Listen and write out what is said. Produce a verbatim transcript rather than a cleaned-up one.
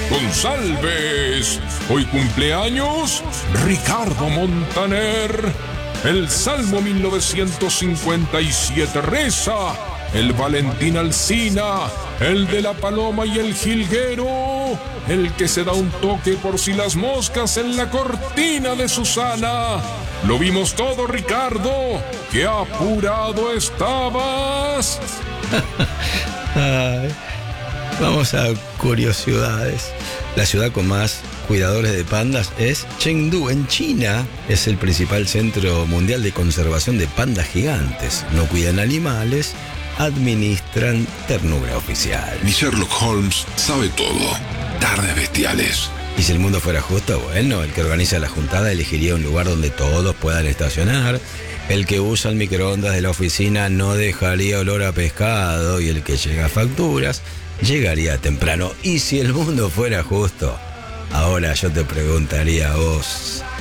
González. Hoy cumpleaños Ricardo Montaner. El Salmo mil novecientos cincuenta y siete reza: el Valentín Alsina, el de la paloma y el jilguero, el que se da un toque por si las moscas en la cortina de Susana. Lo vimos todo, Ricardo. ¡Qué apurado estabas! Ay, vamos a curiosidades. La ciudad con más cuidadores de pandas es Chengdu, en China. Es el principal centro mundial de conservación de pandas gigantes. No cuidan animales, administran ternura oficial. Mi Sherlock Holmes sabe todo. Tardes bestiales. Y si el mundo fuera justo, bueno, el que organiza la juntada elegiría un lugar donde todos puedan estacionar. El que usa el microondas de la oficina no dejaría olor a pescado. Y el que llega a facturas llegaría temprano. Y si el mundo fuera justo, ahora yo te preguntaría a vos,